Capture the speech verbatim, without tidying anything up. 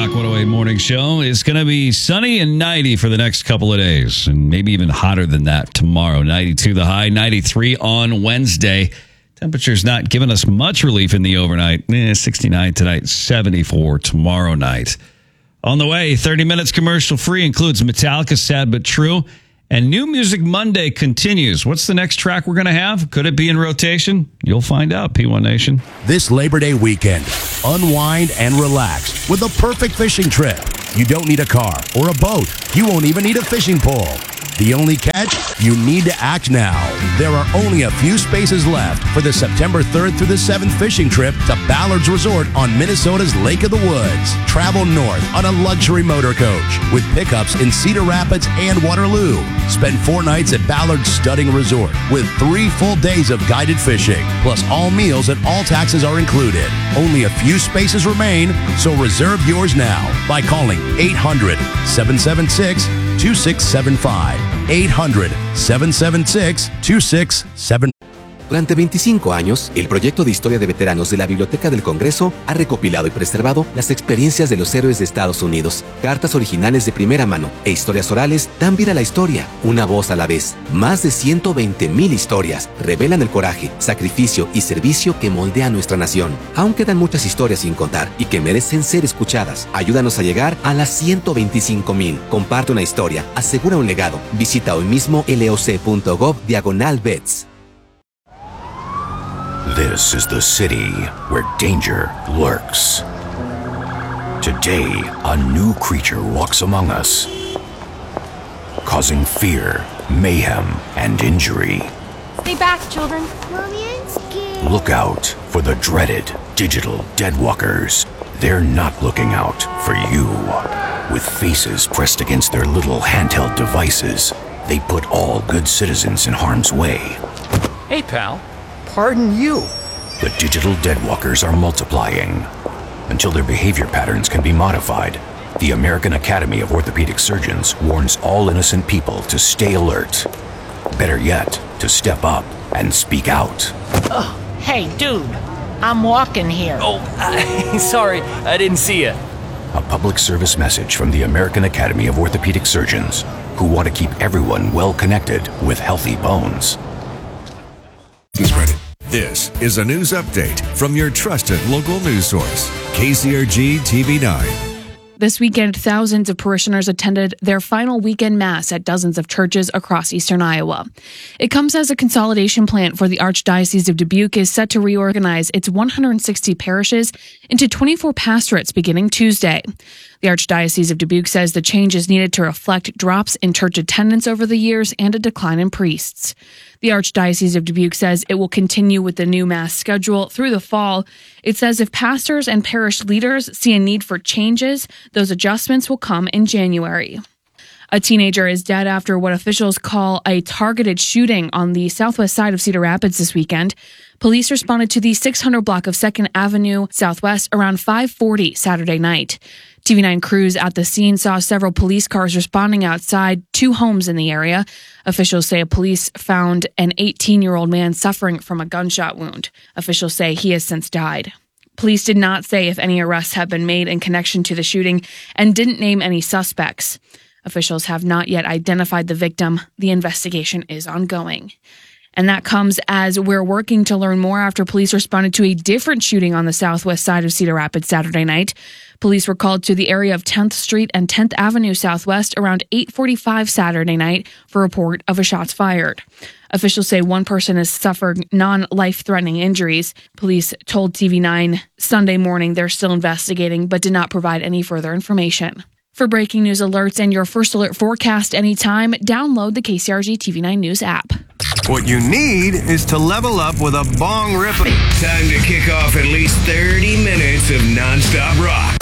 Rock one oh eight Morning Show. It's going to be sunny and ninety for the next couple of days, and maybe even hotter than that tomorrow. ninety-two the high, ninety-three on Wednesday. Temperature's not giving us much relief in the overnight. Eh, sixty-nine tonight, seventy-four tomorrow night. On the way, thirty minutes commercial free includes Metallica, Sad But True. And New Music Monday continues. What's the next track we're going to have? Could it be in rotation? You'll find out, P one Nation. This Labor Day weekend, unwind and relax with a perfect fishing trip. You don't need a car or a boat. You won't even need a fishing pole. The only catch? You need to act now. There are only a few spaces left for the September third through the seventh fishing trip to Ballard's Resort on Minnesota's Lake of the Woods. Travel north on a luxury motor coach with pickups in Cedar Rapids and Waterloo. Spend four nights at Ballard's Stunning Resort with three full days of guided fishing, plus all meals and all taxes are included. Only a few spaces remain, so reserve yours now by calling eight hundred, seven seven six, two six seven five. eight hundred, seven seven six, two six seven five. Durante veinticinco años, el proyecto de historia de veteranos de la Biblioteca del Congreso ha recopilado y preservado las experiencias de los héroes de Estados Unidos, cartas originales de primera mano e historias orales dan vida a la historia, una voz a la vez. Más de ciento veinte mil historias revelan el coraje, sacrificio y servicio que moldea nuestra nación. Aún quedan muchas historias sin contar y que merecen ser escuchadas. Ayúdanos a llegar a las ciento veinticinco mil. Comparte una historia, asegura un legado. Visita hoy mismo loc.gov diagonal vets. This is the city where danger lurks. Today, a new creature walks among us, causing fear, mayhem, and injury. Stay back, children. Mommy, I'm scared. Look out for the dreaded digital deadwalkers. They're not looking out for you. With faces pressed against their little handheld devices, they put all good citizens in harm's way. Hey, pal. Pardon you. The digital deadwalkers are multiplying. Until their behavior patterns can be modified, the American Academy of Orthopedic Surgeons warns all innocent people to stay alert. Better yet, to step up and speak out. Oh, hey, dude. I'm walking here. Oh, uh, sorry. I didn't see you. A public service message from the American Academy of Orthopedic Surgeons, who want to keep everyone well connected with healthy bones. This is a news update from your trusted local news source, K C R G T V nine. This weekend, thousands of parishioners attended their final weekend mass at dozens of churches across eastern Iowa. It comes as a consolidation plan for the Archdiocese of Dubuque is set to reorganize its one hundred sixty parishes into twenty-four pastorates beginning Tuesday. The Archdiocese of Dubuque says the change is needed to reflect drops in church attendance over the years and a decline in priests. The Archdiocese of Dubuque says it will continue with the new mass schedule through the fall. It says if pastors and parish leaders see a need for changes, those adjustments will come in January. A teenager is dead after what officials call a targeted shooting on the southwest side of Cedar Rapids this weekend. Police responded to the six hundred block of second Avenue Southwest around five forty Saturday night. T V nine crews at the scene saw several police cars responding outside two homes in the area. Officials say police found an eighteen-year-old man suffering from a gunshot wound. Officials say he has since died. Police did not say if any arrests have been made in connection to the shooting and didn't name any suspects. Officials have not yet identified the victim. The investigation is ongoing. And that comes as we're working to learn more after police responded to a different shooting on the southwest side of Cedar Rapids Saturday night. Police were called to the area of tenth Street and tenth Avenue Southwest around eight forty-five Saturday night for a report of a shots fired. Officials say one person has suffered non-life-threatening injuries. Police told T V nine Sunday morning they're still investigating but did not provide any further information. For breaking news alerts and your first alert forecast anytime, download the K C R G T V nine News app. What you need is to level up with a bong rip. Time to kick off at least thirty minutes of nonstop rock.